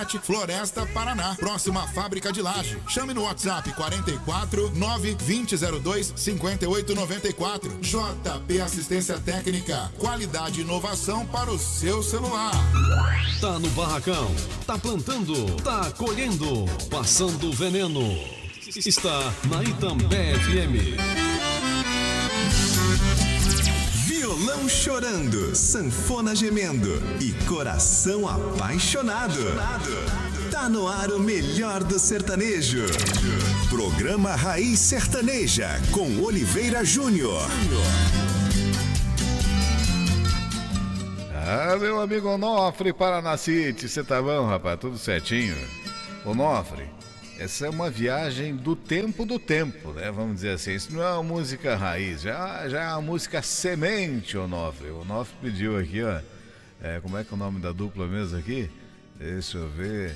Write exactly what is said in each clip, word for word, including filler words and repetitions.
Floresta, Paraná, próxima à fábrica de laje. Chame no WhatsApp quarenta e quatro, nove vinte, zero dois, cinquenta e oito noventa e quatro. J P Assistência Técnica, qualidade e inovação para o seu celular. Tá no barracão, tá plantando, tá colhendo, passando veneno. Está na Itambé F M. Violão chorando, sanfona gemendo e coração apaixonado. Tá no ar o melhor do sertanejo. Programa Raiz Sertaneja com Oliveira Júnior. Ah, meu amigo Onofre Paranacite, você tá bom, rapaz? Tudo certinho? Onofre, essa é uma viagem do tempo do tempo, né? Vamos dizer assim, isso não é uma música raiz, já, já é uma música semente, Onofre. O Onofre pediu aqui, ó, é, como é que é o nome da dupla mesmo aqui? Deixa eu ver...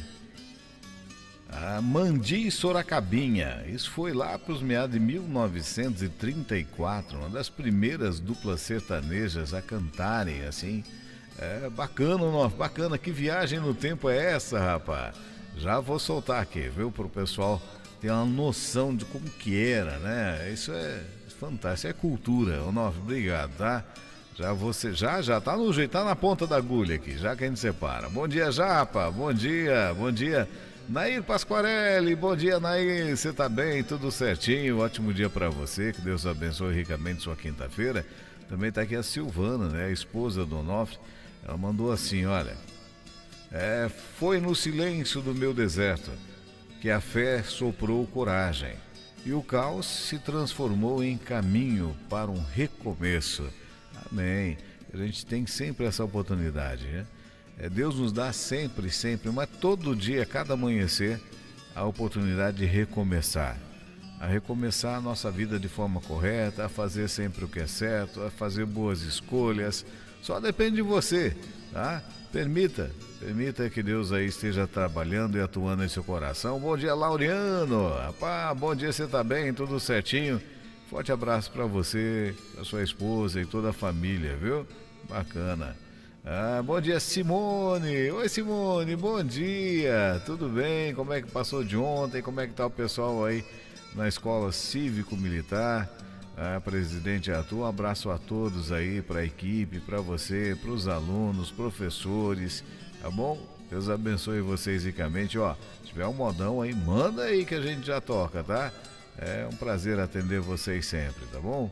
A Mandi Soracabinha. Isso foi lá para os meados de mil novecentos e trinta e quatro, uma das primeiras duplas sertanejas a cantarem assim. É bacana, Onofre, bacana. Que viagem no tempo é essa, rapaz? Já vou soltar aqui, viu, pro pessoal ter uma noção de como que era, né? Isso é fantástico, é cultura. Onofre, obrigado, tá? Já você já já tá no jeito, tá na ponta da agulha aqui, já que a gente separa. Bom dia, Japa. Bom dia, bom dia. Nair Pasquarelli, bom dia, Nair, você tá bem, tudo certinho, ótimo dia pra você, que Deus abençoe ricamente sua quinta-feira. Também tá aqui a Silvana, né, a esposa do Onofre, ela mandou assim, olha, é, foi no silêncio do meu deserto que a fé soprou coragem e o caos se transformou em caminho para um recomeço. Amém, a gente tem sempre essa oportunidade, né? É, Deus nos dá sempre, sempre, mas todo dia, cada amanhecer, a oportunidade de recomeçar. A recomeçar a nossa vida de forma correta, a fazer sempre o que é certo, a fazer boas escolhas. Só depende de você, tá? Permita, permita que Deus aí esteja trabalhando e atuando em seu coração. Bom dia, Laureano. Rapaz, bom dia, você tá bem? Tudo certinho? Forte abraço para você, para sua esposa e toda a família, viu? Bacana. Ah, bom dia, Simone. Oi, Simone, bom dia. Tudo bem? Como é que passou de ontem? Como é que tá o pessoal aí na escola cívico-militar? Ah, presidente Arthur, um abraço a todos aí, para a equipe, para você, para os alunos, professores, tá bom? Deus abençoe vocês ricamente. Ó, se tiver um modão aí, manda aí que a gente já toca, tá? É um prazer atender vocês sempre, tá bom?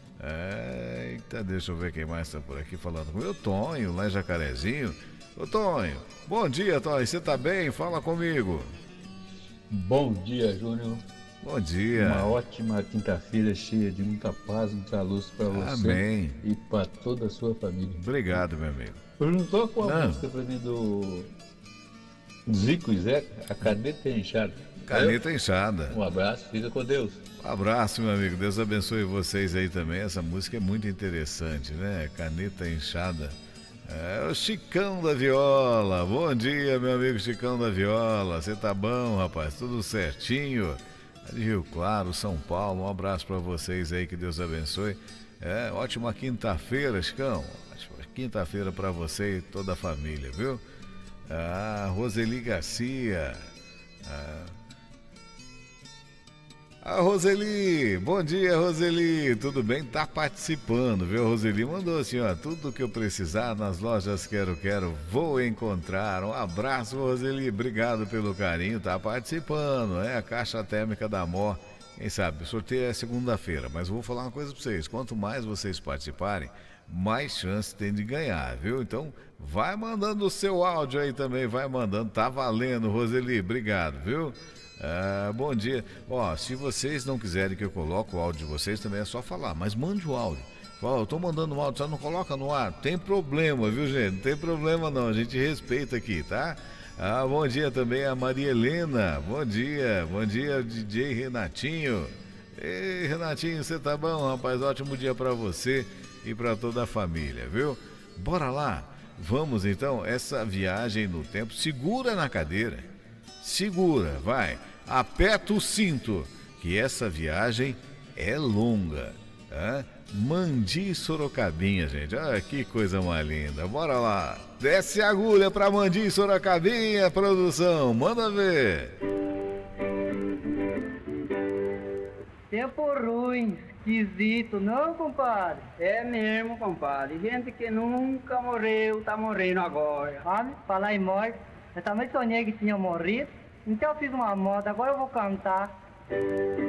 Eita, deixa eu ver quem mais tá por aqui falando comigo. O Tonho, lá em Jacarezinho. Ô Tonho, bom dia, Tonho, você tá bem? Fala comigo. Bom dia, Júnior. Bom dia. Uma ótima quinta-feira cheia de muita paz, muita luz para você. Amém. E para toda a sua família. Obrigado, meu amigo. Eu não tô com a Não. música para mim do Zico e Zeca, a caneta é inchada. Caneta inchada. Um abraço, fica com Deus. Um abraço, meu amigo. Deus abençoe vocês aí também. Essa música é muito interessante, né? Caneta inchada. É o Chicão da Viola. Bom dia, meu amigo Chicão da Viola. Você tá bom, rapaz? Tudo certinho? De Rio Claro, São Paulo. Um abraço para vocês aí, que Deus abençoe. É, ótima quinta-feira, Chicão. Ótima quinta-feira para você e toda a família, viu? Ah, Roseli Garcia. Ah, A Roseli, bom dia, Roseli, tudo bem? Tá participando, viu? A Roseli mandou assim, ó, tudo que eu precisar nas lojas Quero Quero, vou encontrar. Um abraço, Roseli, obrigado pelo carinho, tá participando, é a Caixa Térmica da Amor. Quem sabe, o sorteio é segunda-feira, mas eu vou falar uma coisa pra vocês, quanto mais vocês participarem, mais chance tem de ganhar, viu? Então, vai mandando o seu áudio aí também, vai mandando, tá valendo, Roseli, obrigado, viu? Ah, bom dia. Ó, se vocês não quiserem que eu coloque o áudio de vocês, também é só falar, mas mande o áudio. Fala, eu tô mandando um áudio, só não coloca no ar. Tem problema, viu, gente? Não tem problema não, a gente respeita aqui, tá? Ah, bom dia também a Maria Helena. Bom dia, bom dia, D J Renatinho. Ei, Renatinho, você tá bom, rapaz? Ótimo dia pra você e pra toda a família, viu? Bora lá. Vamos então, essa viagem no tempo. Segura na cadeira. Segura, vai. Aperta o cinto, que essa viagem é longa. Hã? Mandi Sorocabinha, gente. Olha que coisa mais linda. Bora lá. Desce a agulha pra Mandi Sorocabinha, produção. Manda ver. Tempo ruim, esquisito, não, compadre? É mesmo, compadre. Gente que nunca morreu, tá morrendo agora. Ah, falar em morte, eu também sonhei que tinha morrido. Então eu fiz uma moda, agora eu vou cantar.